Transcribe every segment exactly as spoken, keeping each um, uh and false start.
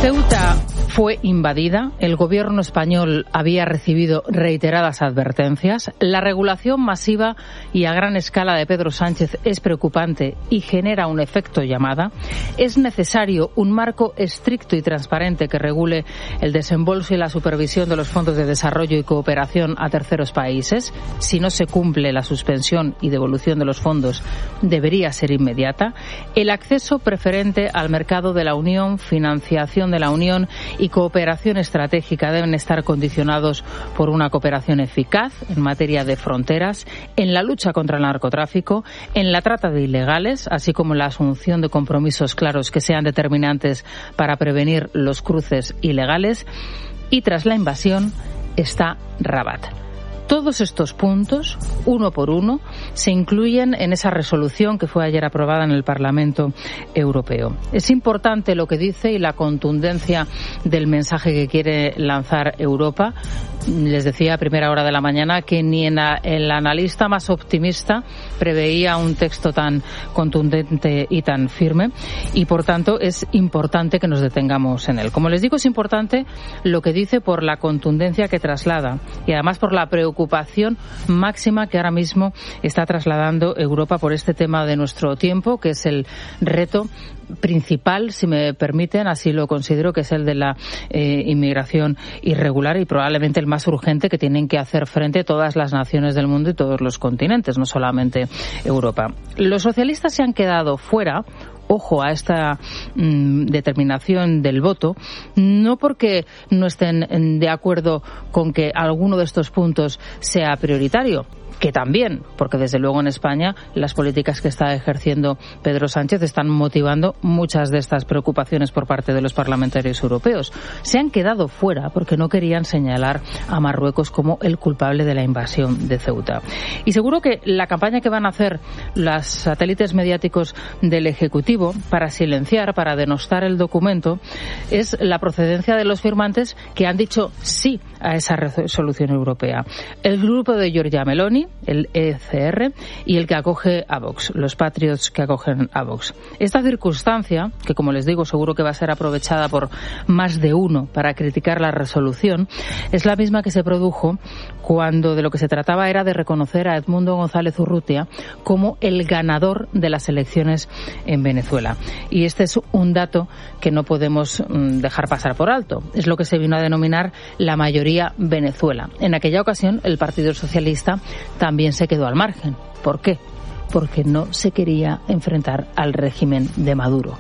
Ceuta fue invadida, el gobierno español había recibido reiteradas advertencias, la regulación masiva y a gran escala de Pedro Sánchez es preocupante y genera un efecto llamada, es necesario un marco estricto y transparente que regule el desembolso y la supervisión de los fondos de desarrollo y cooperación a terceros países. Si no se cumple, la suspensión y devolución de los fondos debería ser inmediata. El acceso preferente al mercado de la Unión, financiación de la Unión y cooperación estratégica deben estar condicionados por una cooperación eficaz en materia de fronteras, en la lucha contra el narcotráfico, en la trata de ilegales, así como en la asunción de compromisos claros que sean determinantes para prevenir los cruces ilegales. Y tras la invasión está Rabat. Todos estos puntos, uno por uno, se incluyen en esa resolución que fue ayer aprobada en el Parlamento Europeo. Es importante lo que dice y la contundencia del mensaje que quiere lanzar Europa. Les decía a primera hora de la mañana que ni en la, el analista más optimista preveía un texto tan contundente y tan firme, y por tanto es importante que nos detengamos en él. Como les digo, es importante lo que dice por la contundencia que traslada y además por la preocupación máxima que ahora mismo está trasladando Europa por este tema de nuestro tiempo, que es el reto principal, si me permiten, así lo considero, que es el de la eh, inmigración irregular y probablemente el más urgente que tienen que hacer frente todas las naciones del mundo y todos los continentes, no solamente Europa. Los socialistas se han quedado fuera, ojo a esta mm, determinación del voto, no porque no estén de acuerdo con que alguno de estos puntos sea prioritario, que también, porque desde luego en España las políticas que está ejerciendo Pedro Sánchez están motivando muchas de estas preocupaciones por parte de los parlamentarios europeos. Se han quedado fuera porque no querían señalar a Marruecos como el culpable de la invasión de Ceuta. Y seguro que la campaña que van a hacer los satélites mediáticos del Ejecutivo para silenciar, para denostar el documento, es la procedencia de los firmantes que han dicho sí a esa resolución europea. El grupo de Giorgia Meloni, el E C R, y el que acoge a Vox, los Patriots que acogen a Vox. Esta circunstancia, que como les digo seguro que va a ser aprovechada por más de uno para criticar la resolución, es la misma que se produjo cuando de lo que se trataba era de reconocer a Edmundo González Urrutia como el ganador de las elecciones en Venezuela. Y este es un dato que no podemos dejar pasar por alto. Es lo que se vino a denominar la mayoría Venezuela. En aquella ocasión el Partido Socialista también se quedó al margen. ¿Por qué? Porque no se quería enfrentar al régimen de Maduro.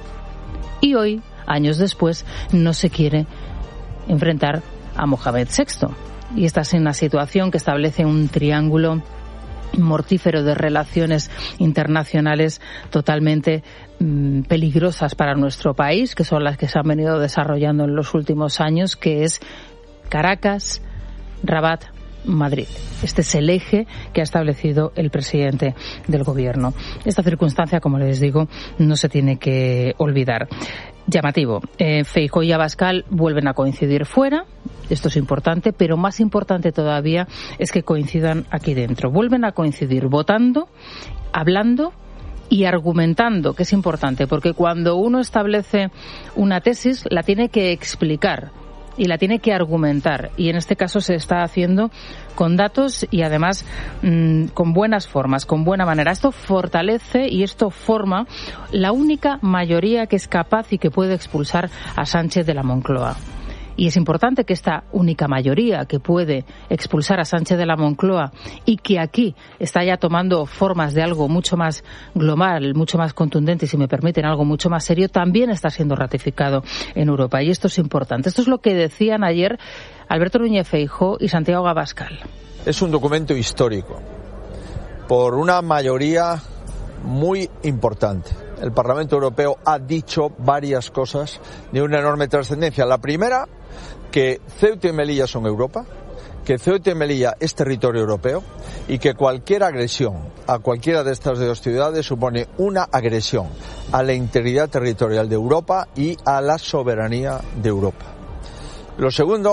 Y hoy, años después, no se quiere enfrentar a Mohamed sexto. Y esta es una situación que establece un triángulo mortífero de relaciones internacionales totalmente mmm, peligrosas para nuestro país, que son las que se han venido desarrollando en los últimos años, que es Caracas, Rabat, Madrid. Este es el eje que ha establecido el presidente del gobierno. Esta circunstancia, como les digo, no se tiene que olvidar. Llamativo. Eh, Feijóo y Abascal vuelven a coincidir fuera. Esto es importante, pero más importante todavía es que coincidan aquí dentro. Vuelven a coincidir votando, hablando y argumentando, que es importante, porque cuando uno establece una tesis, la tiene que explicar y la tiene que argumentar, y en este caso se está haciendo con datos y además mmm, con buenas formas, con buena manera. Esto fortalece y esto forma la única mayoría que es capaz y que puede expulsar a Sánchez de la Moncloa. Y es importante que esta única mayoría que puede expulsar a Sánchez de la Moncloa y que aquí está ya tomando formas de algo mucho más global, mucho más contundente y, si me permiten, algo mucho más serio, también está siendo ratificado en Europa. Y esto es importante. Esto es lo que decían ayer Alberto Núñez Feijóo y Santiago Abascal. Es un documento histórico por una mayoría muy importante. El Parlamento Europeo ha dicho varias cosas de una enorme trascendencia. La primera, que Ceuta y Melilla son Europa, que Ceuta y Melilla es territorio europeo y que cualquier agresión a cualquiera de estas dos ciudades supone una agresión a la integridad territorial de Europa y a la soberanía de Europa. Lo segundo,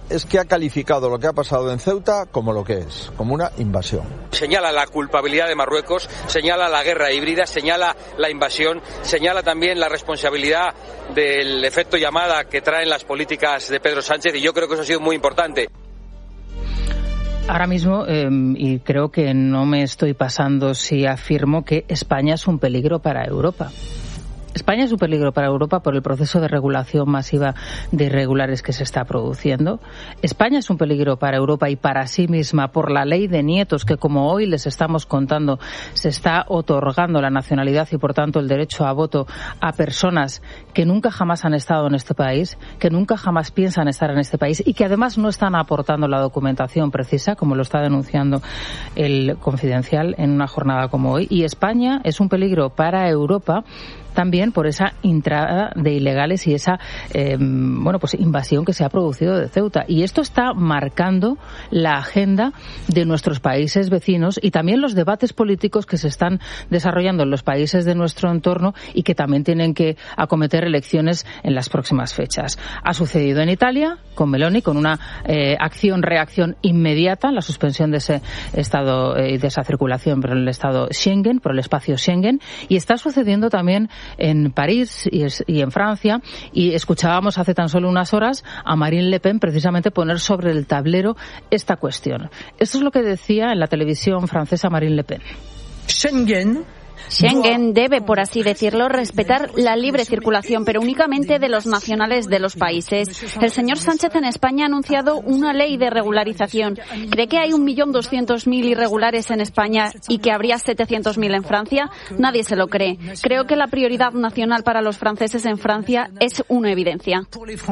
es que ha calificado lo que ha pasado en Ceuta como lo que es, como una invasión. Señala la culpabilidad de Marruecos, señala la guerra híbrida, señala la invasión, señala también la responsabilidad del efecto llamada que traen las políticas de Pedro Sánchez, y yo creo que eso ha sido muy importante. Ahora mismo, eh, y creo que no me estoy pasando si afirmo que España es un peligro para Europa. España es un peligro para Europa por el proceso de regulación masiva de irregulares que se está produciendo. España es un peligro para Europa y para sí misma por la ley de nietos que, como hoy les estamos contando, se está otorgando la nacionalidad y, por tanto, el derecho a voto a personas que nunca jamás han estado en este país, que nunca jamás piensan estar en este país y que además no están aportando la documentación precisa, como lo está denunciando el Confidencial en una jornada como hoy. Y España es un peligro para Europa también por esa entrada de ilegales y esa eh, bueno pues invasión que se ha producido de Ceuta. Y esto está marcando la agenda de nuestros países vecinos y también los debates políticos que se están desarrollando en los países de nuestro entorno y que también tienen que acometer elecciones en las próximas fechas. Ha sucedido en Italia con Meloni, con una eh, acción-reacción inmediata, la suspensión de ese estado y eh, de esa circulación por el estado Schengen, por el espacio Schengen, y está sucediendo también en París y, es, y en Francia, y escuchábamos hace tan solo unas horas a Marine Le Pen precisamente poner sobre el tablero esta cuestión. Esto es lo que decía en la televisión francesa Marine Le Pen. Schengen Schengen debe, por así decirlo, respetar la libre circulación, pero únicamente de los nacionales de los países. El señor Sánchez en España ha anunciado una ley de regularización. ¿Cree que hay un millón doscientos mil irregulares en España y que habría setecientos mil en Francia? Nadie se lo cree. Creo que la prioridad nacional para los franceses en Francia es una evidencia.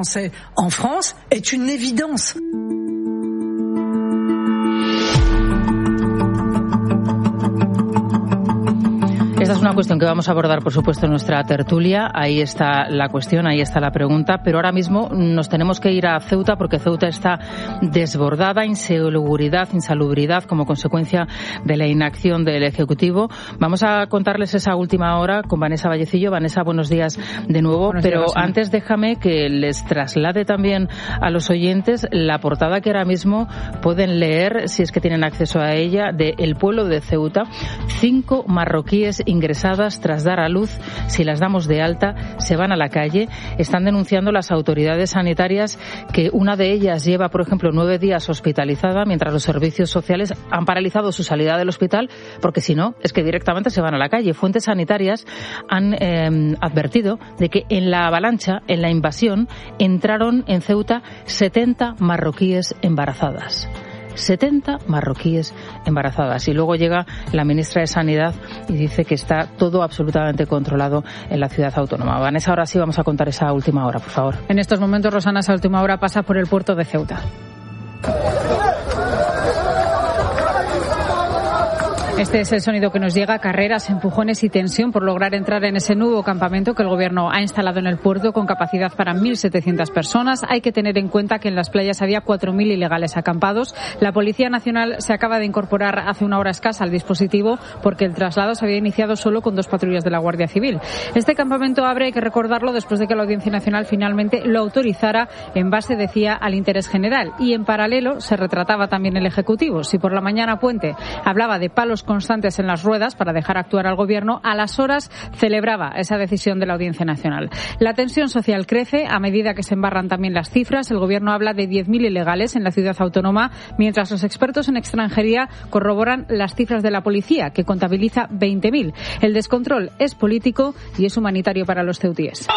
Esta es una cuestión que vamos a abordar, por supuesto, en nuestra tertulia. Ahí está la cuestión, ahí está la pregunta. Pero ahora mismo nos tenemos que ir a Ceuta porque Ceuta está desbordada, inseguridad, insalubridad como consecuencia de la inacción del Ejecutivo. Vamos a contarles esa última hora con Vanessa Vallecillo. Vanessa, buenos días de nuevo. Buenos pero días, antes déjame que les traslade también a los oyentes la portada que ahora mismo pueden leer, si es que tienen acceso a ella, de El Pueblo de Ceuta. Cinco marroquíes ingresadas tras dar a luz, si las damos de alta, se van a la calle. Están denunciando las autoridades sanitarias que una de ellas lleva, por ejemplo, nueve días hospitalizada, mientras los servicios sociales han paralizado su salida del hospital, porque si no, es que directamente se van a la calle. Fuentes sanitarias han eh, advertido de que en la avalancha, en la invasión, entraron en Ceuta setenta marroquíes embarazadas. setenta marroquíes embarazadas. Y luego llega la ministra de Sanidad y dice que está todo absolutamente controlado en la ciudad autónoma. Vanessa, ahora sí vamos a contar esa última hora, por favor. En estos momentos, Rosana, esa última hora pasa por el puerto de Ceuta. Este es el sonido que nos llega, carreras, empujones y tensión por lograr entrar en ese nuevo campamento que el Gobierno ha instalado en el puerto con capacidad para mil setecientas personas. Hay que tener en cuenta que en las playas había cuatro mil ilegales acampados. La Policía Nacional se acaba de incorporar hace una hora escasa al dispositivo porque el traslado se había iniciado solo con dos patrullas de la Guardia Civil. Este campamento abre, hay que recordarlo, después de que la Audiencia Nacional finalmente lo autorizara en base, decía, al interés general. Y en paralelo se retrataba también el Ejecutivo. Si por la mañana Puente hablaba de palos constantes en las ruedas para dejar actuar al Gobierno, a las horas celebraba esa decisión de la Audiencia Nacional. La tensión social crece a medida que se embarran también las cifras. El Gobierno habla de diez mil ilegales en la ciudad autónoma, mientras los expertos en extranjería corroboran las cifras de la policía, que contabiliza veinte mil. El descontrol es político y es humanitario para los ceutíes.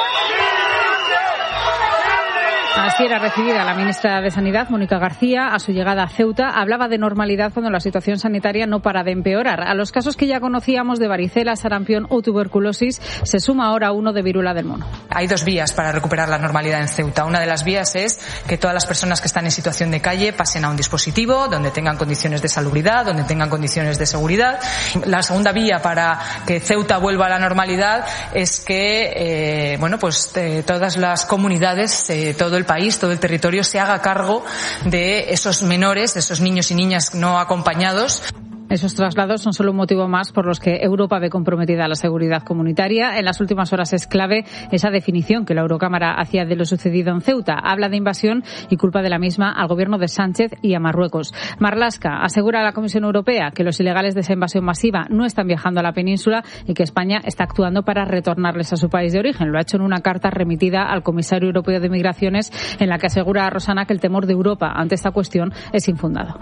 Así era recibida la ministra de Sanidad, Mónica García, a su llegada a Ceuta. Hablaba de normalidad cuando la situación sanitaria no para de empeorar. A los casos que ya conocíamos de varicela, sarampión o tuberculosis, se suma ahora uno de viruela del mono. Hay dos vías para recuperar la normalidad en Ceuta. Una de las vías es que todas las personas que están en situación de calle pasen a un dispositivo donde tengan condiciones de salubridad, donde tengan condiciones de seguridad. La segunda vía para que Ceuta vuelva a la normalidad es que, eh, bueno, pues eh, todas las comunidades, eh, todo el país, todo el territorio se haga cargo de esos menores, de esos niños y niñas no acompañados. Esos traslados son solo un motivo más por los que Europa ve comprometida la seguridad comunitaria. En las últimas horas es clave esa definición que la Eurocámara hacía de lo sucedido en Ceuta. Habla de invasión y culpa de la misma al gobierno de Sánchez y a Marruecos. Marlaska asegura a la Comisión Europea que los ilegales de esa invasión masiva no están viajando a la península y que España está actuando para retornarles a su país de origen. Lo ha hecho en una carta remitida al comisario europeo de Migraciones, en la que asegura a Rosana que el temor de Europa ante esta cuestión es infundado.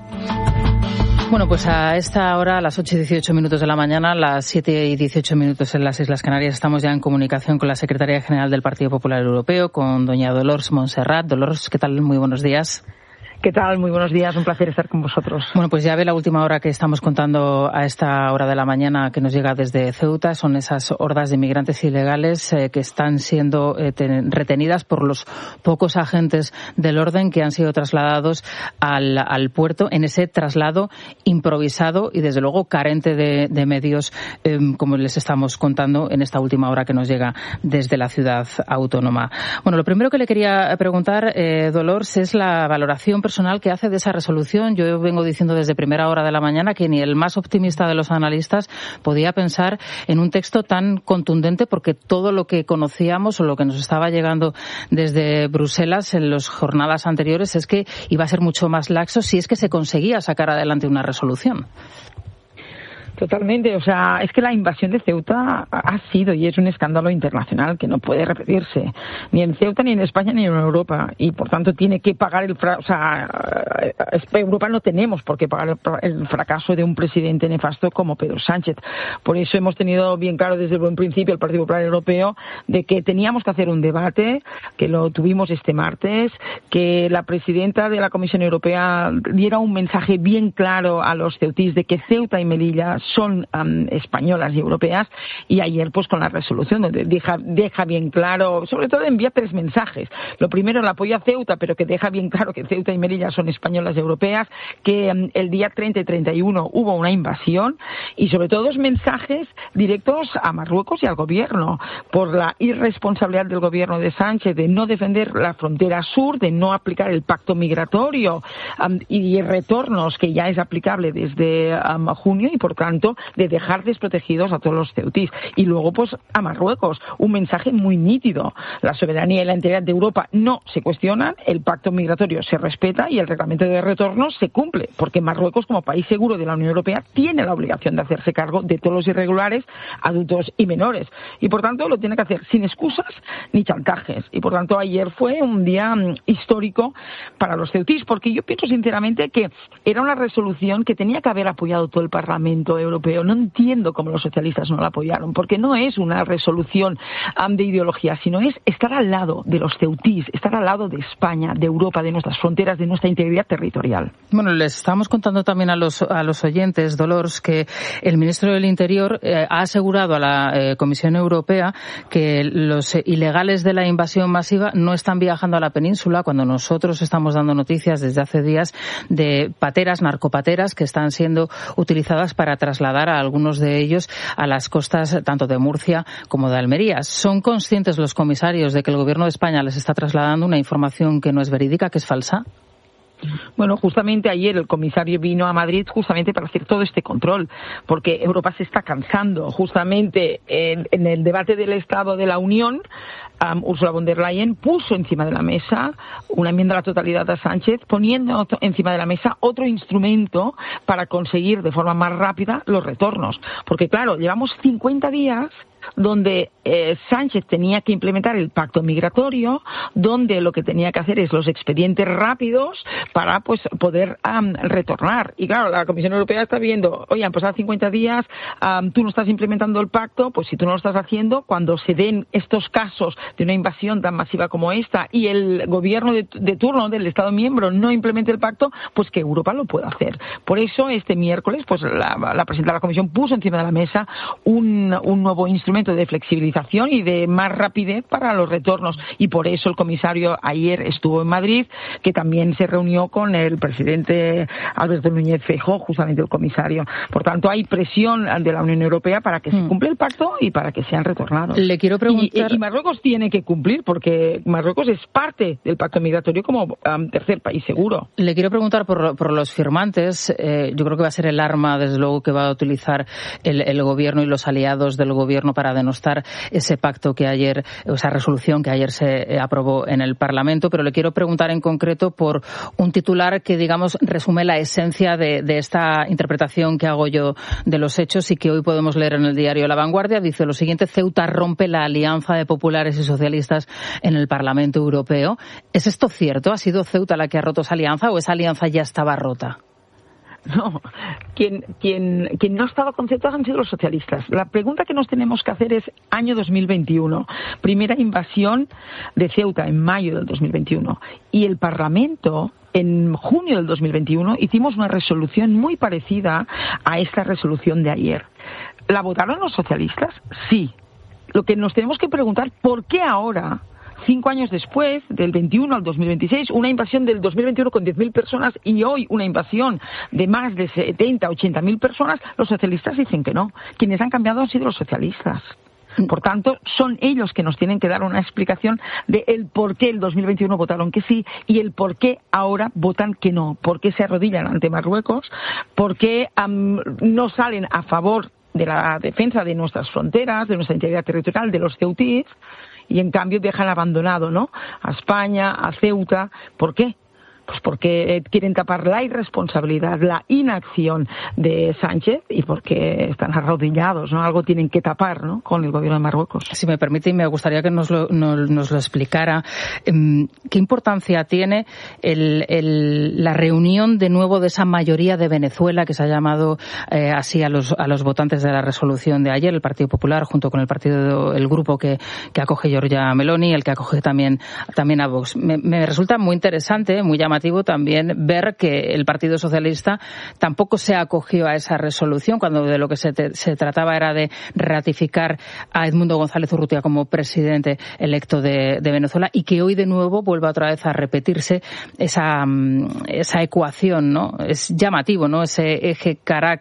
Bueno, pues a esta hora, a las ocho y dieciocho minutos de la mañana, a las siete y dieciocho minutos en las Islas Canarias, estamos ya en comunicación con la Secretaria General del Partido Popular Europeo, con doña Dolors Montserrat. Dolors, ¿qué tal? Muy buenos días. ¿Qué tal? Muy buenos días, un placer estar con vosotros. Bueno, pues ya ve la última hora que estamos contando a esta hora de la mañana que nos llega desde Ceuta. Son esas hordas de inmigrantes ilegales eh, que están siendo eh, ten, retenidas por los pocos agentes del orden que han sido trasladados al, al puerto en ese traslado improvisado y desde luego carente de, de medios, eh, como les estamos contando en esta última hora que nos llega desde la ciudad autónoma. Bueno, lo primero que le quería preguntar, eh, Dolors, es la valoración personal que hace de esa resolución. Yo vengo diciendo desde primera hora de la mañana que ni el más optimista de los analistas podía pensar en un texto tan contundente, porque todo lo que conocíamos o lo que nos estaba llegando desde Bruselas en las jornadas anteriores es que iba a ser mucho más laxo si es que se conseguía sacar adelante una resolución. Totalmente, o sea, es que la invasión de Ceuta ha sido y es un escándalo internacional que no puede repetirse, ni en Ceuta, ni en España, ni en Europa, y por tanto tiene que pagar el fracaso, o sea, Europa no tenemos por qué pagar el fracaso de un presidente nefasto como Pedro Sánchez. Por eso hemos tenido bien claro desde el buen principio el Partido Popular Europeo de que teníamos que hacer un debate, que lo tuvimos este martes, que la presidenta de la Comisión Europea diera un mensaje bien claro a los ceutís de que Ceuta y Melilla son um, españolas y europeas, y ayer pues con la resolución donde deja, deja bien claro, sobre todo envía tres mensajes. Lo primero, el apoyo a Ceuta, pero que deja bien claro que Ceuta y Melilla son españolas y europeas, que um, el día treinta y treinta y uno hubo una invasión, y sobre todo dos mensajes directos a Marruecos y al gobierno por la irresponsabilidad del gobierno de Sánchez de no defender la frontera sur, de no aplicar el pacto migratorio um, y retornos que ya es aplicable desde um, junio, y por tanto de dejar desprotegidos a todos los ceutís. Y luego pues a Marruecos, un mensaje muy nítido: la soberanía y la integridad de Europa no se cuestionan, el pacto migratorio se respeta y el reglamento de retorno se cumple, porque Marruecos, como país seguro de la Unión Europea, tiene la obligación de hacerse cargo de todos los irregulares, adultos y menores, y por tanto lo tiene que hacer sin excusas ni chantajes. Y por tanto ayer fue un día um, histórico para los ceutís, porque yo pienso sinceramente que era una resolución que tenía que haber apoyado todo el Parlamento Europeo. No entiendo cómo los socialistas no la apoyaron, porque no es una resolución um, de ideología, sino es estar al lado de los ceutís, estar al lado de España, de Europa, de nuestras fronteras, de nuestra integridad territorial. Bueno, les estamos contando también a los a los oyentes, Dolors, que el ministro del Interior eh, ha asegurado a la eh, Comisión Europea que los eh, ilegales de la invasión masiva no están viajando a la península, cuando nosotros estamos dando noticias desde hace días de pateras, narcopateras, que están siendo utilizadas para trasladar a algunos de ellos a las costas tanto de Murcia como de Almería. ¿Son conscientes los comisarios de que el Gobierno de España les está trasladando una información que no es verídica, que es falsa? Bueno, justamente ayer el comisario vino a Madrid justamente para hacer todo este control, porque Europa se está cansando. Justamente en, en el debate del Estado de la Unión, um, Ursula von der Leyen puso encima de la mesa una enmienda a la totalidad a Sánchez, poniendo otro, encima de la mesa otro instrumento para conseguir de forma más rápida los retornos. Porque claro, llevamos cincuenta días donde eh, Sánchez tenía que implementar el pacto migratorio, donde lo que tenía que hacer es los expedientes rápidos para pues poder um, retornar. Y claro, la Comisión Europea está viendo, oye, han pasado cincuenta días, um, tú no estás implementando el pacto, pues si tú no lo estás haciendo, cuando se den estos casos de una invasión tan masiva como esta y el gobierno de, de turno del Estado miembro no implemente el pacto, pues que Europa lo pueda hacer. Por eso este miércoles pues la, la presidenta de la Comisión puso encima de la mesa un, un nuevo instrumento de flexibilización y de más rapidez para los retornos, y por eso el comisario ayer estuvo en Madrid, que también se reunió reunió con el presidente Alberto Núñez Feijóo, justamente el comisario. Por tanto, hay presión de la Unión Europea para que se cumpla el pacto y para que sean retornados. Le quiero preguntar... Y, y Marruecos tiene que cumplir, porque Marruecos es parte del pacto migratorio como um, tercer país seguro. Le quiero preguntar por, por los firmantes. Eh, yo creo que va a ser el arma, desde luego, que va a utilizar el, el gobierno y los aliados del gobierno para denostar ese pacto que ayer, esa resolución que ayer se aprobó en el Parlamento. Pero le quiero preguntar en concreto por un titular que, digamos, resume la esencia de, de esta interpretación que hago yo de los hechos y que hoy podemos leer en el diario La Vanguardia. Dice lo siguiente: Ceuta rompe la alianza de populares y socialistas en el Parlamento Europeo. ¿Es esto cierto? ¿Ha sido Ceuta la que ha roto esa alianza o esa alianza ya estaba rota? No, quien, quien, quien no ha estado con Ceuta han sido los socialistas. La pregunta que nos tenemos que hacer es año dos mil veintiuno, primera invasión de Ceuta en mayo del dos mil veintiuno, y el Parlamento en junio del dos mil veintiuno hicimos una resolución muy parecida a esta resolución de ayer. ¿La votaron los socialistas? Sí. Lo que nos tenemos que preguntar, ¿por qué ahora, cinco años después, del veintiuno al dos mil veintiséis, una invasión del dos mil veintiuno con diez mil personas y hoy una invasión de más de setenta, ochenta mil personas, los socialistas dicen que no? Quienes han cambiado han sido los socialistas. Por tanto, son ellos que nos tienen que dar una explicación de el por qué el dos mil veintiuno votaron que sí y el por qué ahora votan que no. ¿Por qué se arrodillan ante Marruecos? ¿Por qué um, no salen a favor de la defensa de nuestras fronteras, de nuestra integridad territorial, de los ceutíes, y en cambio dejan abandonado, ¿no?, a España, a Ceuta? ¿Por qué? Pues porque quieren tapar la irresponsabilidad, la inacción de Sánchez y porque están arrodillados, ¿no? Algo tienen que tapar, ¿no?, con el gobierno de Marruecos. Si me permite, y me gustaría que nos lo, nos, nos lo explicara, ¿qué importancia tiene el, el, la reunión de nuevo de esa mayoría de Venezuela que se ha llamado eh, así a los, a los votantes de la resolución de ayer, el Partido Popular, junto con el partido, el grupo que, que acoge Giorgia Meloni, el que acoge también, también a Vox? Me, me resulta muy interesante, muy llamativo también ver que el Partido Socialista tampoco se acogió a esa resolución, cuando de lo que se, te, se trataba era de ratificar a Edmundo González Urrutia como presidente electo de, de Venezuela, y que hoy de nuevo vuelva otra vez a repetirse esa, esa ecuación, ¿no? Es llamativo, ¿no?, ese eje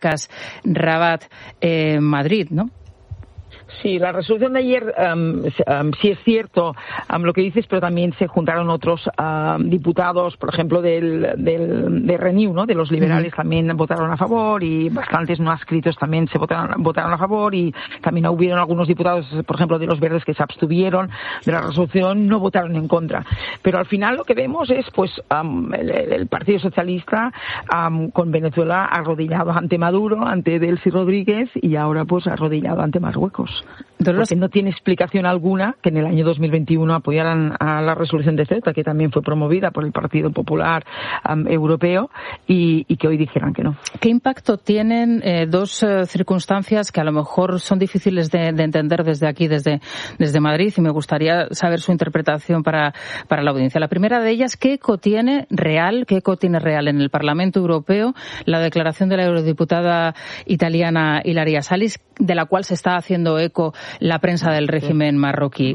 Caracas-Rabat-Madrid, eh, ¿no? Sí, la resolución de ayer um, um, sí es cierto um, lo que dices, pero también se juntaron otros um, diputados, por ejemplo, del, del de Renew, ¿no?, de los liberales, uh-huh. También votaron a favor, y bastantes no adscritos también se votaron, votaron a favor, y también hubieron algunos diputados, por ejemplo, de los verdes, que se abstuvieron de la resolución, no votaron en contra. Pero al final lo que vemos es pues um, el, el Partido Socialista um, con Venezuela arrodillado ante Maduro, ante Delcy Rodríguez, y ahora pues arrodillado ante Marruecos. Porque no tiene explicación alguna que en el año dos mil veintiuno apoyaran a la resolución de Ceuta, que también fue promovida por el Partido Popular um, Europeo, y, y que hoy dijeran que no. ¿Qué impacto tienen eh, dos eh, circunstancias que a lo mejor son difíciles de, de entender desde aquí, desde, desde Madrid, y me gustaría saber su interpretación para, para la audiencia? La primera de ellas, ¿qué eco tiene real, qué eco tiene real en el Parlamento Europeo la declaración de la eurodiputada italiana Ilaria Salis, de la cual se está haciendo eco la prensa del régimen marroquí?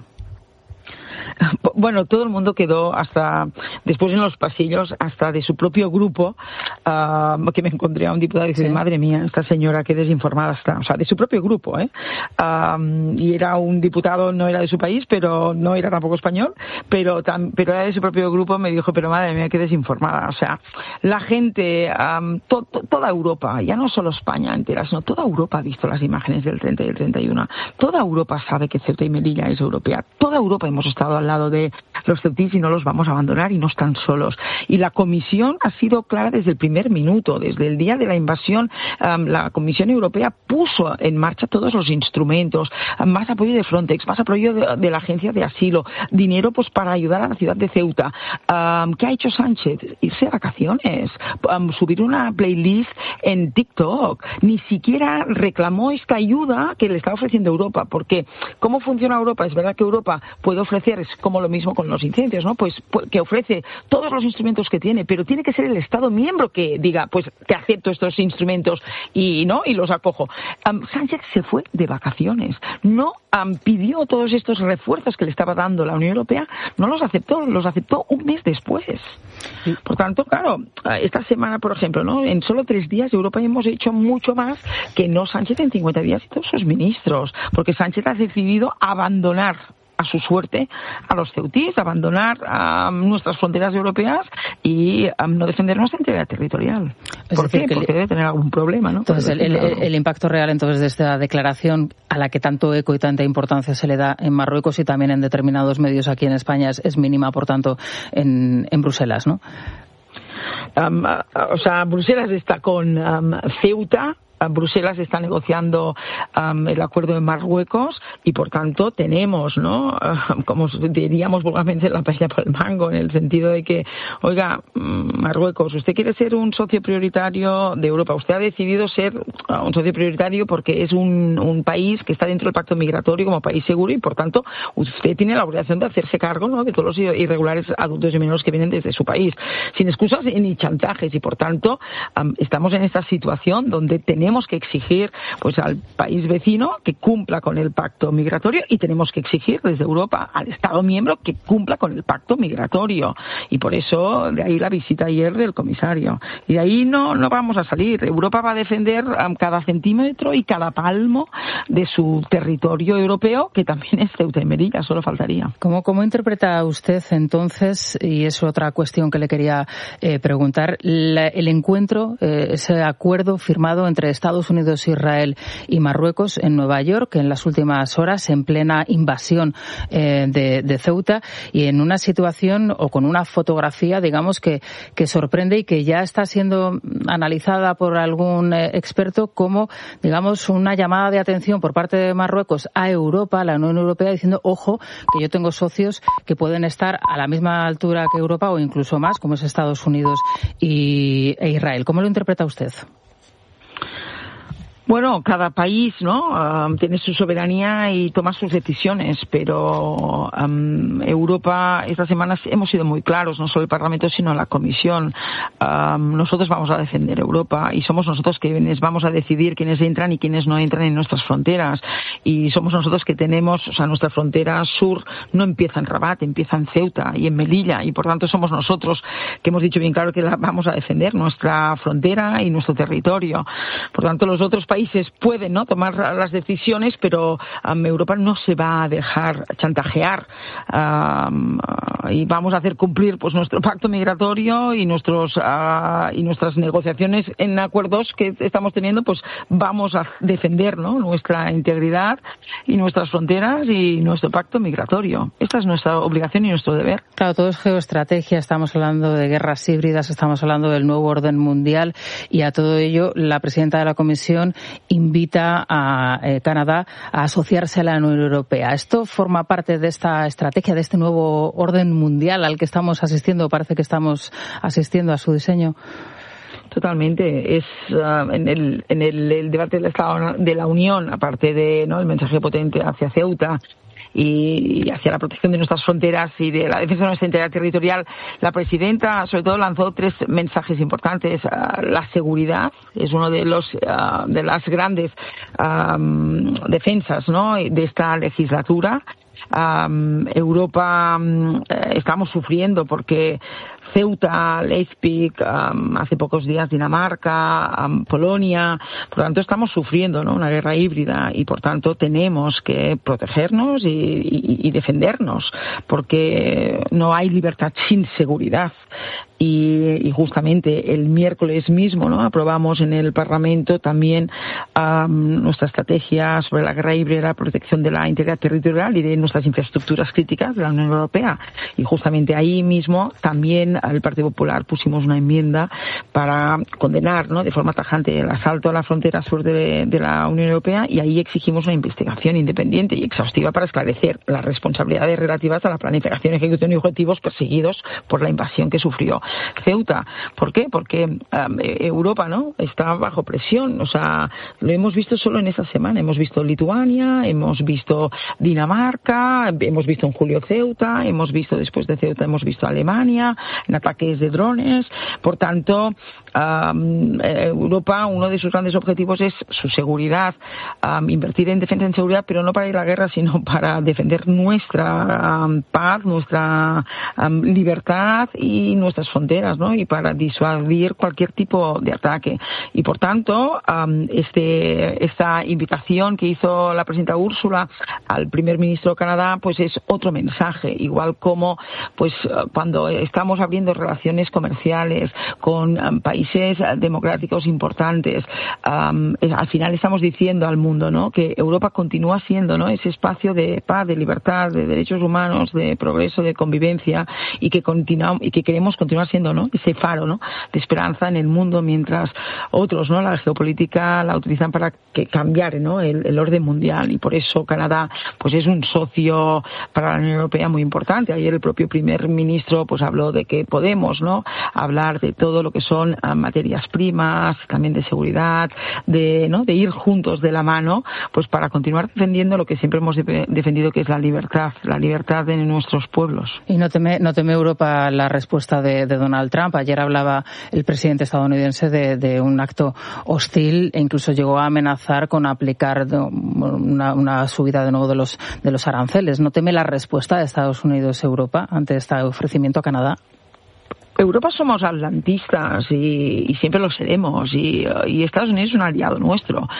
Bueno, todo el mundo quedó hasta después en los pasillos, hasta de su propio grupo, uh, que me encontré a un diputado y dice, sí, madre mía, esta señora qué desinformada está. O sea, de su propio grupo, ¿eh? Um, y era un diputado, no era de su país, pero no era tampoco español, pero, tam, pero era de su propio grupo. Me dijo, pero madre mía, qué desinformada. O sea, la gente, um, to, to, toda Europa, ya no solo España entera, sino toda Europa ha visto las imágenes del treinta y el treinta y uno. Toda Europa sabe que Ceuta y Melilla es europea. Toda Europa hemos estado al lado de los ceutíes y no los vamos a abandonar, y no están solos. Y la Comisión ha sido clara desde el primer minuto, desde el día de la invasión. Um, la Comisión Europea puso en marcha todos los instrumentos, um, más apoyo de Frontex, más apoyo de, de la Agencia de Asilo, dinero pues para ayudar a la ciudad de Ceuta. Um, ¿Qué ha hecho Sánchez? Irse a vacaciones, um, subir una playlist en TikTok. Ni siquiera reclamó esta ayuda que le está ofreciendo Europa, porque ¿cómo funciona Europa? Es verdad que Europa puede ofrecer, es como lo mismo con los los incendios, ¿no? Pues, pues que ofrece todos los instrumentos que tiene, pero tiene que ser el Estado miembro que diga, pues te acepto estos instrumentos y no y los acojo. Um, Sánchez se fue de vacaciones, no um, pidió todos estos refuerzos que le estaba dando la Unión Europea, no los aceptó, los aceptó un mes después. Por tanto, claro, esta semana, por ejemplo, ¿no? En solo tres días Europa hemos hecho mucho más que no Sánchez en cincuenta días y todos sus ministros, porque Sánchez ha decidido abandonar a su suerte a los ceutíes, abandonar um, nuestras fronteras europeas y um, no defender nuestra integridad territorial. Es ¿Por qué? Que Porque debe tener algún problema, ¿no? Entonces, el, el, el impacto real entonces de esta declaración, a la que tanto eco y tanta importancia se le da en Marruecos y también en determinados medios aquí en España, es, es mínima, por tanto, en, en Bruselas, ¿no? Um, o sea, Bruselas está con um, Ceuta. Bruselas está negociando um, el acuerdo de Marruecos y, por tanto, tenemos, ¿no? Uh, como diríamos vulgarmente, la paella por el mango, en el sentido de que, oiga, Marruecos, usted quiere ser un socio prioritario de Europa. Usted ha decidido ser uh, un socio prioritario porque es un, un país que está dentro del pacto migratorio como país seguro y, por tanto, usted tiene la obligación de hacerse cargo, ¿no?, de todos los irregulares adultos y menores que vienen desde su país, sin excusas ni chantajes. Y, por tanto, um, estamos en esta situación donde tenemos Tenemos que exigir pues al país vecino que cumpla con el pacto migratorio y tenemos que exigir desde Europa al Estado miembro que cumpla con el pacto migratorio. Y por eso de ahí la visita ayer del comisario. Y de ahí no, no vamos a salir. Europa va a defender um, cada centímetro y cada palmo de su territorio europeo, que también es Ceuta y Melilla, solo faltaría. ¿Cómo, cómo interpreta usted entonces, y es otra cuestión que le quería eh, preguntar, la, el encuentro, eh, ese acuerdo firmado entre Estados Unidos, Israel y Marruecos en Nueva York, en las últimas horas, en plena invasión eh, de, de Ceuta, y en una situación o con una fotografía, digamos, que, que sorprende y que ya está siendo analizada por algún eh, experto como, digamos, una llamada de atención por parte de Marruecos a Europa, a la Unión Europea, diciendo, ojo, que yo tengo socios que pueden estar a la misma altura que Europa o incluso más, como es Estados Unidos y, e Israel. ¿Cómo lo interpreta usted? Bueno, cada país, ¿no?, um, tiene su soberanía y toma sus decisiones, pero um, Europa, estas semanas hemos sido muy claros, no solo el Parlamento, sino la Comisión. Um, nosotros vamos a defender Europa y somos nosotros quienes vamos a decidir quiénes entran y quiénes no entran en nuestras fronteras. Y somos nosotros que tenemos, o sea, nuestra frontera sur no empieza en Rabat, empieza en Ceuta y en Melilla, y por tanto somos nosotros que hemos dicho bien claro que la vamos a defender, nuestra frontera y nuestro territorio. Por tanto, los otros países países pueden, ¿no?, tomar las decisiones, pero um, Europa no se va a dejar chantajear um, y vamos a hacer cumplir pues nuestro pacto migratorio y nuestros uh, y nuestras negociaciones en acuerdos que estamos teniendo, pues vamos a defender, ¿no?, nuestra integridad y nuestras fronteras y nuestro pacto migratorio. Esta es nuestra obligación y nuestro deber. Claro, todo es geoestrategia, estamos hablando de guerras híbridas, estamos hablando del nuevo orden mundial, y a todo ello la presidenta de la Comisión invita a eh, Canadá a asociarse a la Unión Europea. ¿Esto forma parte de esta estrategia, de este nuevo orden mundial al que estamos asistiendo? Parece que estamos asistiendo a su diseño. Totalmente. Es uh, en, el, en el, el debate del Estado de la Unión, aparte de, ¿no?, el mensaje potente hacia Ceuta y hacia la protección de nuestras fronteras y de la defensa de nuestra integridad territorial, la presidenta sobre todo lanzó tres mensajes importantes. Uh, la seguridad es uno de los uh, de las grandes um, defensas, ¿no?, de esta legislatura. Um, Europa um, estamos sufriendo porque Ceuta, Leipzig, um, hace pocos días Dinamarca, um, Polonia, por lo tanto estamos sufriendo, ¿no?, una guerra híbrida y por tanto tenemos que protegernos y, y, y defendernos porque no hay libertad sin seguridad. Y, y justamente el miércoles mismo, ¿no?, aprobamos en el Parlamento también um, nuestra estrategia sobre la guerra híbrida, la protección de la integridad territorial y de nuestras infraestructuras críticas de la Unión Europea. Y justamente ahí mismo también al Partido Popular pusimos una enmienda para condenar, ¿no?, de forma tajante el asalto a la frontera sur de, de la Unión Europea, y ahí exigimos una investigación independiente y exhaustiva para esclarecer las responsabilidades relativas a la planificación, ejecución y objetivos perseguidos por la invasión que sufrió Ceuta. ¿Por qué? Porque um, Europa, ¿no?, está bajo presión. O sea, lo hemos visto solo en esta semana. Hemos visto Lituania, hemos visto Dinamarca, Ceuta, hemos visto en julio Ceuta, hemos visto después de Ceuta, hemos visto Alemania, en ataques de drones. Por tanto, um, Europa, uno de sus grandes objetivos es su seguridad, um, invertir en defensa y en seguridad, pero no para ir a la guerra, sino para defender nuestra um, paz, nuestra um, libertad y nuestras fronteras, ¿no? Y para disuadir cualquier tipo de ataque. Y por tanto, um, este, esta invitación que hizo la presidenta Úrsula al primer ministro de Canadá, pues es otro mensaje, igual como pues cuando estamos abriendo relaciones comerciales con um, países democráticos importantes, um, al final estamos diciendo al mundo, ¿no?, que Europa continúa siendo, ¿no?, ese espacio de paz, de libertad, de derechos humanos, de progreso, de convivencia, y que continuamos y que queremos continuar siendo, ¿no?, ese faro, ¿no?, de esperanza en el mundo, mientras otros, ¿no?, la geopolítica la utilizan para que cambiar, ¿no?, el, el orden mundial. Y por eso Canadá pues es un socio para la Unión Europea muy importante. Ayer el propio primer ministro pues habló de que podemos, ¿no?, hablar de todo lo que son uh, materias primas, también de seguridad, de, ¿no?, de ir juntos de la mano, pues para continuar defendiendo lo que siempre hemos de- defendido, que es la libertad, la libertad de nuestros pueblos. Y no teme, no teme Europa la respuesta de, de Donald Trump. Ayer hablaba el presidente estadounidense de, de un acto hostil e incluso llegó a amenazar con aplicar una, una subida de nuevo de los, de los aranceles. ¿No teme la respuesta de Estados Unidos-Europa ante este ofrecimiento a Canadá? Europa somos atlantistas y, y siempre lo seremos, y, y Estados Unidos es un aliado nuestro,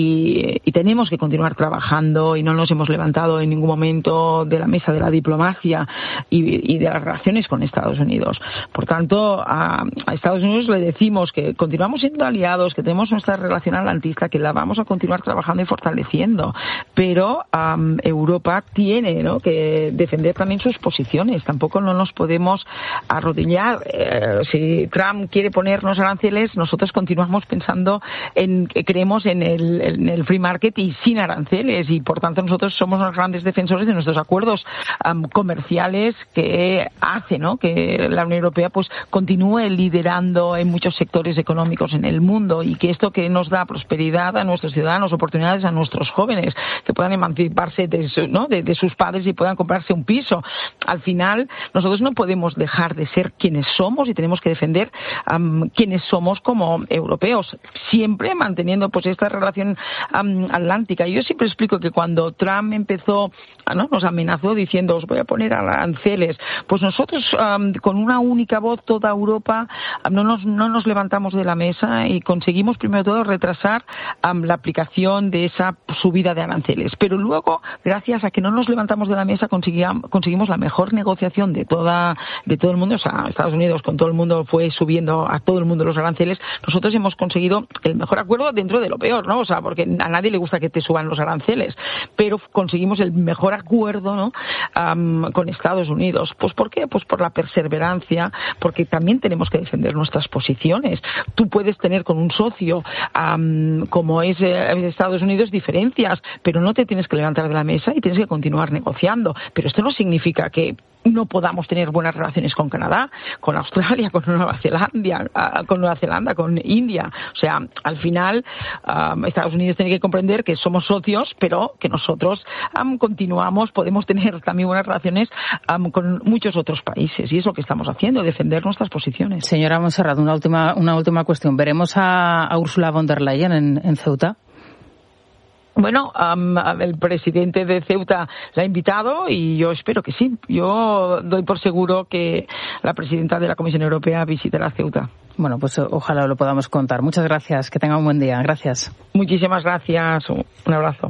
y, y tenemos que continuar trabajando, y no nos hemos levantado en ningún momento de la mesa de la diplomacia y, y de las relaciones con Estados Unidos. Por tanto, a, a Estados Unidos le decimos que continuamos siendo aliados, que tenemos nuestra relación atlantista, que la vamos a continuar trabajando y fortaleciendo, pero um, Europa tiene, ¿no?, que defender también sus posiciones. Tampoco no nos podemos arrodillar. Eh, si Trump quiere ponernos aranceles, nosotros continuamos pensando en que creemos en el, en el free market y sin aranceles, y por tanto nosotros somos los grandes defensores de nuestros acuerdos um, comerciales, que hace, ¿no?, que la Unión Europea pues continúe liderando en muchos sectores económicos en el mundo, y que esto que nos da prosperidad a nuestros ciudadanos, oportunidades a nuestros jóvenes, que puedan emanciparse de, su, ¿no?, de, de sus padres y puedan comprarse un piso. Al final nosotros no podemos dejar de ser quienes somos somos y tenemos que defender um, quienes somos como europeos, siempre manteniendo pues esta relación um, atlántica. Yo siempre explico que cuando Trump empezó, ¿no?, nos amenazó diciendo os voy a poner aranceles, pues nosotros um, con una única voz toda Europa um, no nos no nos levantamos de la mesa y conseguimos primero todo retrasar um, la aplicación de esa subida de aranceles, pero luego gracias a que no nos levantamos de la mesa conseguimos, conseguimos la mejor negociación de toda de todo el mundo. O sea, Estados Unidos con todo el mundo fue subiendo a todo el mundo los aranceles. Nosotros hemos conseguido el mejor acuerdo dentro de lo peor, ¿no? O sea, porque a nadie le gusta que te suban los aranceles, pero conseguimos el mejor acuerdo, ¿no?, um, con Estados Unidos. Pues ¿por qué? Pues por la perseverancia, porque también tenemos que defender nuestras posiciones. Tú puedes tener con un socio um, como es eh, Estados Unidos diferencias, pero no te tienes que levantar de la mesa y tienes que continuar negociando. Pero esto no significa que no podamos tener buenas relaciones con Canadá, con Australia, con Nueva Zelanda, con Nueva Zelanda, con India. O sea, al final um, Estados Unidos tiene que comprender que somos socios, pero que nosotros um, continuamos, podemos tener también buenas relaciones um, con muchos otros países, y es lo que estamos haciendo, defender nuestras posiciones. Señora Montserrat, una última, una última cuestión. ¿Veremos a, a Ursula von der Leyen en, en Ceuta? Bueno, um, el presidente de Ceuta la ha invitado y yo espero que sí. Yo doy por seguro que la presidenta de la Comisión Europea visitará Ceuta. Bueno, pues ojalá lo podamos contar. Muchas gracias. Que tenga un buen día. Gracias. Muchísimas gracias. Un abrazo.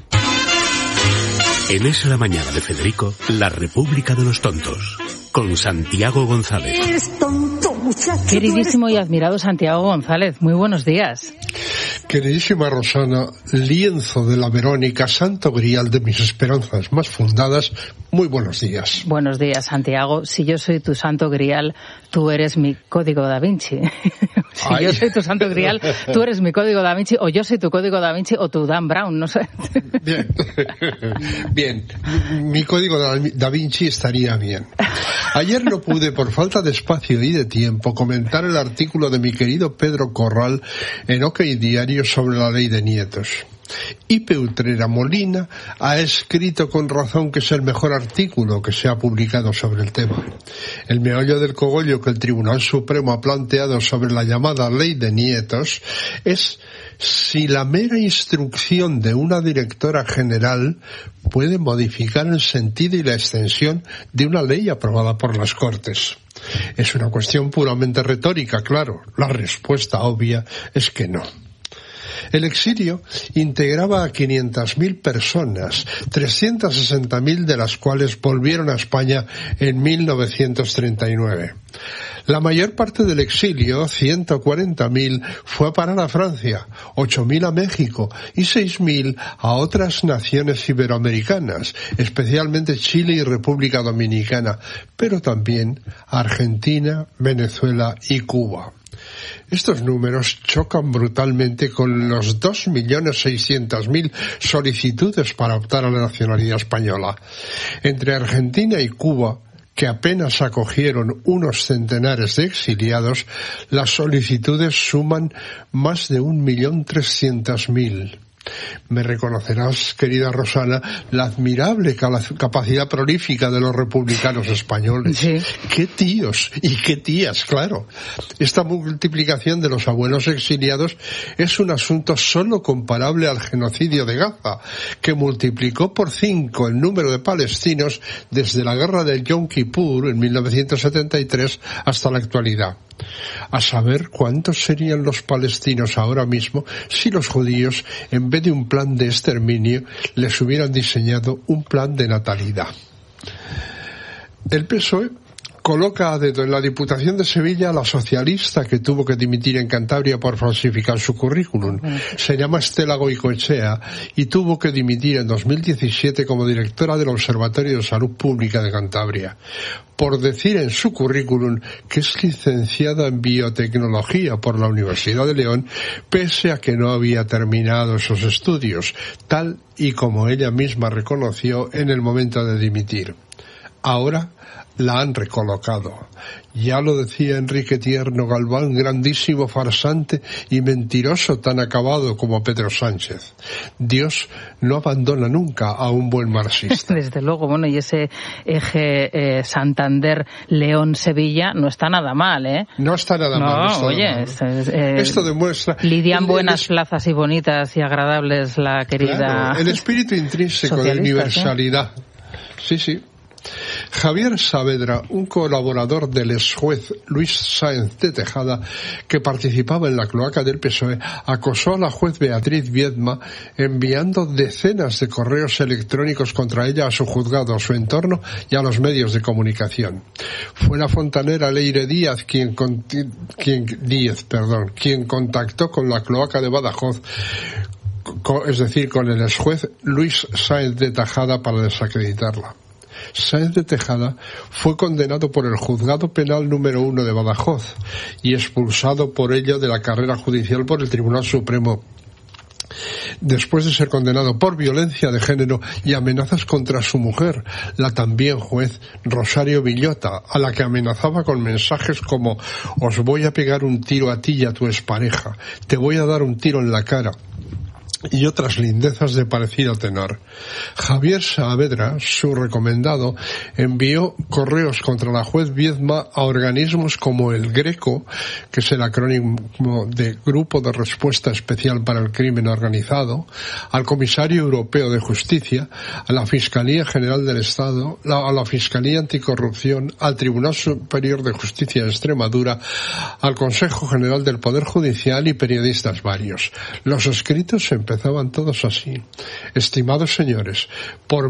En Es la Mañana de Federico, la República de los Tontos, con Santiago González. Eres tonto, muchacho. Queridísimo y admirado Santiago González, muy buenos días. Queridísima Rosana, lienzo de la Verónica, santo grial de mis esperanzas más fundadas, muy buenos días. Buenos días, Santiago. Si yo soy tu santo grial, tú eres mi código da Vinci. Si Ay. yo soy tu santo grial, tú eres mi código da Vinci, o yo soy tu código da Vinci, o tu Dan Brown, no sé. Bien, bien. Mi código da Vinci estaría bien. Ayer no pude, por falta de espacio y de tiempo, comentar el artículo de mi querido Pedro Corral en OK Diario sobre la ley de nietos. Y Utrera Molina ha escrito con razón que es el mejor artículo que se ha publicado sobre el tema. El meollo del cogollo que el Tribunal Supremo ha planteado sobre la llamada ley de nietos es si la mera instrucción de una directora general puede modificar el sentido y la extensión de una ley aprobada por las Cortes. Es una cuestión puramente retórica, claro. La respuesta obvia es que no. El exilio integraba a quinientas mil personas, trescientas sesenta mil de las cuales volvieron a España en mil novecientos treinta y nueve. La mayor parte del exilio, ciento cuarenta mil, fue a parar a Francia, ocho mil a México y seis mil a otras naciones iberoamericanas, especialmente Chile y República Dominicana, pero también a Argentina, Venezuela y Cuba. Estos números chocan brutalmente con los dos millones seiscientas mil solicitudes para optar a la nacionalidad española. Entre Argentina y Cuba, que apenas acogieron unos centenares de exiliados, las solicitudes suman más de un millón trescientas mil. Me reconocerás, querida Rosana, la admirable capacidad prolífica de los republicanos españoles. Sí. ¡Qué tíos! Y qué tías, claro. Esta multiplicación de los abuelos exiliados es un asunto solo comparable al genocidio de Gaza, que multiplicó por cinco el número de palestinos desde la guerra del Yom Kippur en mil novecientos setenta y tres hasta la actualidad. A saber cuántos serían los palestinos ahora mismo si los judíos, en vez de un plan de exterminio, les hubieran diseñado un plan de natalidad. El P S O E coloca a dedo en la Diputación de Sevilla a la socialista que tuvo que dimitir en Cantabria por falsificar su currículum. Se llama Estela Goicoechea y tuvo que dimitir en dos mil diecisiete como directora del Observatorio de Salud Pública de Cantabria, por decir en su currículum que es licenciada en biotecnología por la Universidad de León, pese a que no había terminado esos estudios, tal y como ella misma reconoció en el momento de dimitir. Ahora la han recolocado. Ya lo decía Enrique Tierno Galván, grandísimo farsante y mentiroso tan acabado como Pedro Sánchez. Dios no abandona nunca a un buen marxista. Desde luego, bueno, y ese eje eh, Santander-León-Sevilla no está nada mal, ¿eh? No está nada no, mal. No, oye, mal. Esto, eh, esto demuestra... Lidian el, buenas el, plazas y bonitas y agradables la querida... Claro, el espíritu intrínseco de universalidad. ¿Sí? sí, sí. Javier Saavedra, un colaborador del exjuez Luis Sáenz de Tejada, que participaba en la cloaca del P S O E, acosó a la juez Beatriz Viedma enviando decenas de correos electrónicos contra ella a su juzgado, a su entorno y a los medios de comunicación. Fue la fontanera Leire Díaz quien, quien, Díaz, perdón, quien contactó con la cloaca de Badajoz, es decir, con el exjuez Luis Sáenz de Tejada, para desacreditarla. Sáenz de Tejada fue condenado por el Juzgado Penal número uno de Badajoz y expulsado por ello de la carrera judicial por el Tribunal Supremo, después de ser condenado por violencia de género y amenazas contra su mujer, la también juez Rosario Villota, a la que amenazaba con mensajes como: os voy a pegar un tiro a ti y a tu expareja, te voy a dar un tiro en la cara, y otras lindezas de parecido tenor. Javier Saavedra, su recomendado, envió correos contra la juez Viedma a organismos como el GRECO, que es el acrónimo de Grupo de Respuesta Especial para el Crimen Organizado, al Comisario Europeo de Justicia, a la Fiscalía General del Estado, a la Fiscalía Anticorrupción, al Tribunal Superior de Justicia de Extremadura, al Consejo General del Poder Judicial y periodistas varios. Los escritos empezaron Empezaban todos así: estimados señores, por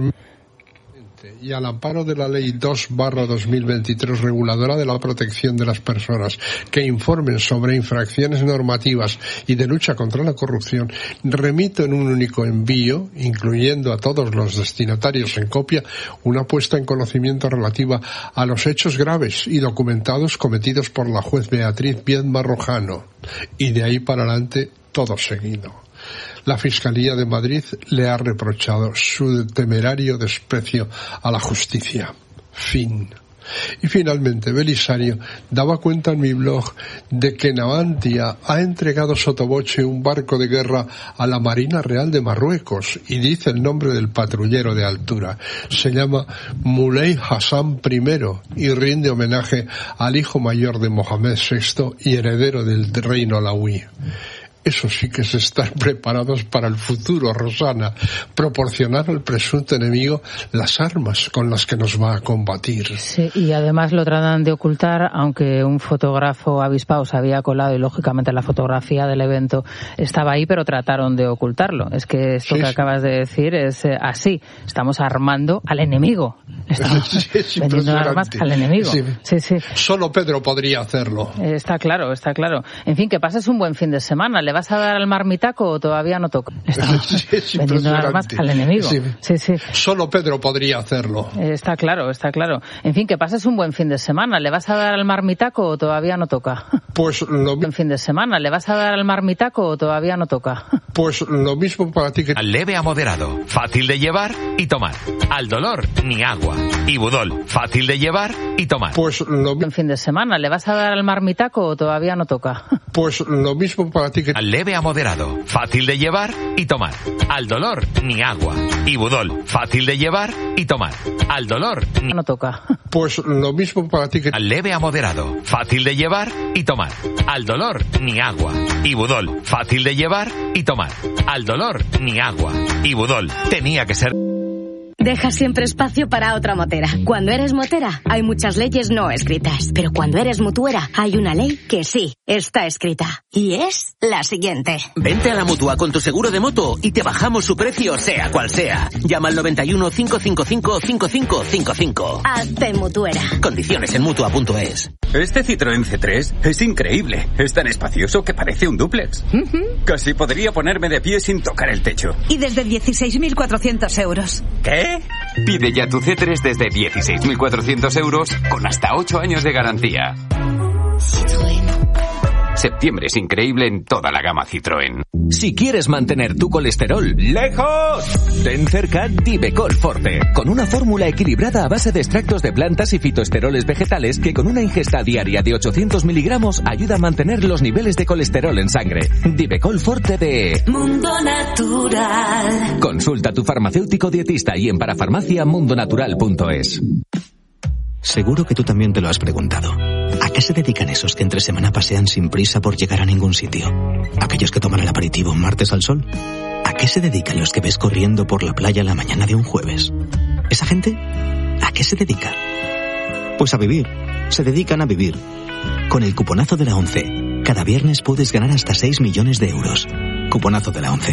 y al amparo de la Ley dos barra dos mil veintitrés, reguladora de la protección de las personas que informen sobre infracciones normativas y de lucha contra la corrupción, remito en un único envío, incluyendo a todos los destinatarios en copia, una puesta en conocimiento relativa a los hechos graves y documentados cometidos por la juez Beatriz Viedma Rojano, y de ahí para adelante todo seguido. La Fiscalía de Madrid le ha reprochado su temerario desprecio a la justicia. Fin. Y finalmente, Belisario daba cuenta en mi blog de que Navantia ha entregado sotoboche un barco de guerra a la Marina Real de Marruecos y dice el nombre del patrullero de altura. Se llama Moulay Hassan primero y rinde homenaje al hijo mayor de Mohamed sexto y heredero del reino alauí. Eso sí que es estar preparados para el futuro, Rosana. Proporcionar al presunto enemigo las armas con las que nos va a combatir. Sí, y además lo tratan de ocultar, aunque un fotógrafo avispado se había colado y lógicamente la fotografía del evento estaba ahí, pero trataron de ocultarlo. Es que esto sí, que sí. acabas de decir es eh, así. Estamos armando al enemigo. Estamos sí, vendiendo armas al enemigo. Sí. Sí, sí. Solo Pedro podría hacerlo. Eh, está claro, está claro. En fin, que pases un buen fin de semana. ¿Le vas a dar al marmitaco o todavía no toca? Estamos sí, vendiendo armas al enemigo. Sí. Sí, sí. Solo Pedro podría hacerlo. Eh, está claro, está claro. En fin, que pases un buen fin de semana. ¿Le vas a dar al marmitaco o todavía no toca? Pues lo mismo. Buen fin de semana. ¿Le vas a dar al marmitaco o todavía no toca? Pues lo mismo para ti que... Leve a moderado, fácil de llevar y tomar. Al dolor, ni agua. Ibudol, fácil de llevar y tomar. Pues lo Buen fin de semana. ¿Le vas a dar al marmitaco o todavía no toca? Pues lo mismo para ti que... Leve a moderado, fácil de llevar y tomar. Al dolor, ni agua. Ibudol, fácil de llevar y tomar. Al dolor, ni... No toca. Pues lo mismo para ti que... Leve a moderado, fácil de llevar y tomar. Al dolor, ni agua. Ibudol, fácil de llevar y tomar. Al dolor, ni agua. Ibudol, tenía que ser... Deja siempre espacio para otra motera. Cuando eres motera, hay muchas leyes no escritas. Pero cuando eres mutuera, hay una ley que sí está escrita. Y es la siguiente. Vente a la Mutua con tu seguro de moto y te bajamos su precio sea cual sea. Llama al noventa y uno, cinco cinco cinco, cinco cinco cinco cinco. Hazte mutuera. Condiciones en Mutua punto es. Este Citroën C tres es increíble. Es tan espacioso que parece un dúplex. Uh-huh. Casi podría ponerme de pie sin tocar el techo. Y desde dieciséis mil cuatrocientos euros. ¿Qué? Pide ya tu C tres desde dieciséis mil cuatrocientos euros con hasta ocho años de garantía. Citroën. Septiembre es increíble en toda la gama Citroën. Si quieres mantener tu colesterol lejos, ten cerca Divecol Forte, con una fórmula equilibrada a base de extractos de plantas y fitoesteroles vegetales que con una ingesta diaria de ochocientos miligramos ayuda a mantener los niveles de colesterol en sangre. Divecol Forte de Mundo Natural. Consulta a tu farmacéutico dietista y en parafarmacia mundonatural punto es. Seguro que tú también te lo has preguntado. ¿A qué se dedican esos que entre semana pasean sin prisa por llegar a ningún sitio? ¿Aquellos que toman el aperitivo martes al sol? ¿A qué se dedican los que ves corriendo por la playa la mañana de un jueves? ¿Esa gente? ¿A qué se dedica? Pues a vivir. Se dedican a vivir. Con el cuponazo de la ONCE, cada viernes puedes ganar hasta seis millones de euros. Cuponazo de la ONCE.